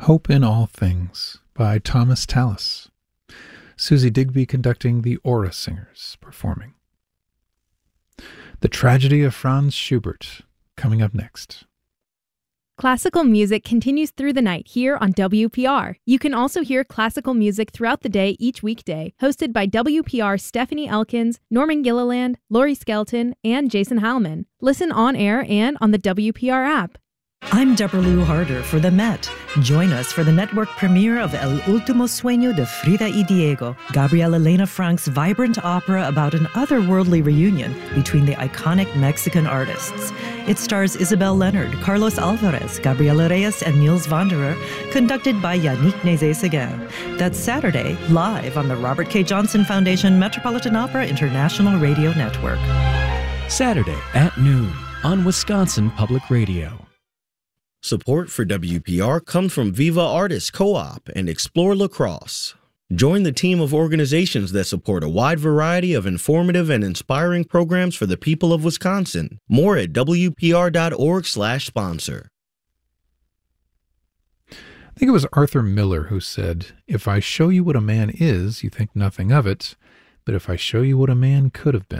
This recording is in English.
Hope in All Things by Thomas Tallis. Susie Digby conducting, the Aura Singers performing. The Tragedy of Franz Schubert, coming up next. Classical music continues through the night here on WPR. You can also hear classical music throughout the day each weekday, hosted by WPR's Stephanie Elkins, Norman Gilliland, Laurie Skelton, and Jason Heilman. Listen on air and on the WPR app. I'm Deborah Lou Harder for The Met. Join us for the network premiere of El Último Sueño de Frida y Diego, Gabriela Elena Frank's vibrant opera about an otherworldly reunion between the iconic Mexican artists. It stars Isabel Leonard, Carlos Alvarez, Gabriela Reyes, and Niels Wanderer, conducted by Yannick Nézet-Séguin. That's Saturday, live on the Robert K. Johnson Foundation Metropolitan Opera International Radio Network. Saturday at noon on Wisconsin Public Radio. Support for WPR comes from Viva Artists Co-op and Explore Lacrosse. Join the team of organizations that support a wide variety of informative and inspiring programs for the people of Wisconsin. More at WPR.org/sponsor. I think it was Arthur Miller who said, "If I show you what a man is, you think nothing of it, but if I show you what a man could have been,